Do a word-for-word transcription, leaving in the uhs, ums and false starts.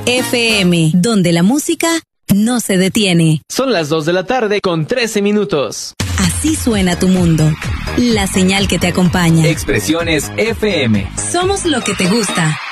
F M, donde la música no se detiene. Son las dos de la tarde con trece minutos. Así suena tu mundo. La señal que te acompaña. Expresiones F M. Somos lo que te gusta.